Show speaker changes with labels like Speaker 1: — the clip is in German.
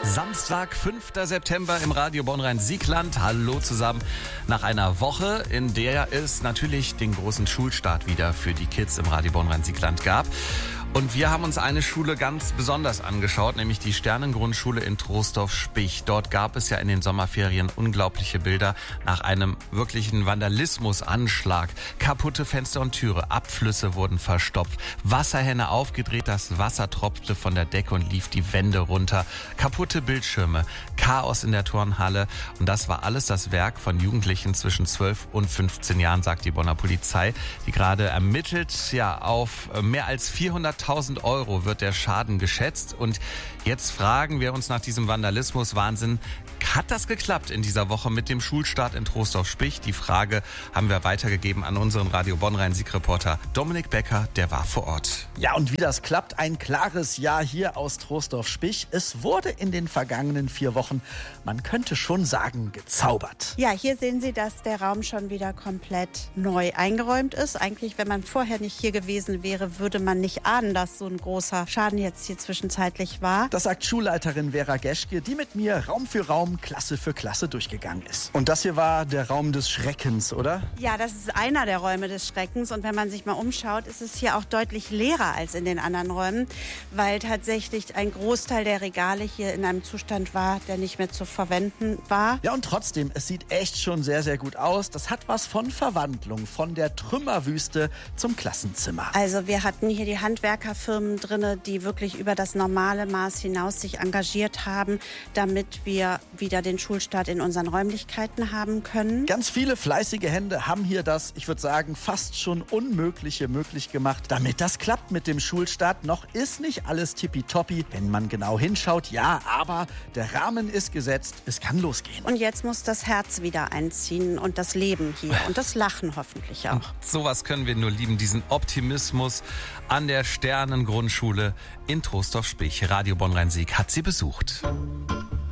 Speaker 1: Samstag, 5. September im Radio Bonn-Rhein-Sieg-Land. Hallo zusammen. Nach einer Woche, in der es natürlich den großen Schulstart wieder für die Kids im Radio Bonn-Rhein-Sieg-Land gab. Und wir haben uns eine Schule ganz besonders angeschaut, nämlich die Sternengrundschule in Troisdorf-Spich. Dort gab es ja in den Sommerferien unglaubliche Bilder nach einem wirklichen Vandalismusanschlag. Kaputte Fenster und Türe, Abflüsse wurden verstopft, Wasserhähne aufgedreht, das Wasser tropfte von der Decke und lief die Wände runter. Kaputte Bildschirme, Chaos in der Turnhalle. Und das war alles das Werk von Jugendlichen zwischen 12 und 15 Jahren, sagt die Bonner Polizei, die gerade ermittelt. Ja, auf mehr als 400.000 Euro wird der Schaden geschätzt. Und jetzt fragen wir uns nach diesem Vandalismus-Wahnsinn, hat das geklappt in dieser Woche mit dem Schulstart in Troisdorf-Spich? Die Frage haben wir weitergegeben an unseren Radio Bonn-Rhein-Sieg-Reporter Dominik Becker, der war vor Ort.
Speaker 2: Ja, und wie das klappt, ein klares Ja hier aus Troisdorf-Spich. Es wurde in den vergangenen 4 Wochen, man könnte schon sagen, gezaubert.
Speaker 3: Ja, hier sehen Sie, dass der Raum schon wieder komplett neu eingeräumt ist. Eigentlich, wenn man vorher nicht hier gewesen wäre, würde man nicht ahnen, dass so ein großer Schaden jetzt hier zwischenzeitlich war.
Speaker 2: Das sagt Schulleiterin Vera Geschke, die mit mir Raum für Raum, Klasse für Klasse durchgegangen ist. Und das hier war der Raum des Schreckens, oder?
Speaker 3: Ja, das ist einer der Räume des Schreckens. Und wenn man sich mal umschaut, ist es hier auch deutlich leerer als in den anderen Räumen, weil tatsächlich ein Großteil der Regale hier in einem Zustand war, der nicht mehr zu verwenden war.
Speaker 2: Ja, und trotzdem, es sieht echt schon sehr, sehr gut aus. Das hat was von Verwandlung, von der Trümmerwüste zum Klassenzimmer.
Speaker 3: Also wir hatten hier die Handwerkerfirmen drin, die wirklich über das normale Maß hinaus sich engagiert haben, damit wir wieder den Schulstart in unseren Räumlichkeiten haben können.
Speaker 2: Ganz viele fleißige Hände haben hier das, ich würde sagen, fast schon Unmögliche möglich gemacht, damit das klappt mit dem Schulstart. Noch ist nicht alles tippitoppi, wenn man genau hinschaut, ja, aber der Rahmen ist gesetzt, es kann losgehen.
Speaker 3: Und jetzt muss das Herz wieder einziehen und das Leben hier und das Lachen hoffentlich auch.
Speaker 1: Sowas können wir nur lieben, diesen Optimismus an der Sternengrundschule in Troisdorf-Spich. Radio Bonn-Rhein-Sieg hat sie besucht.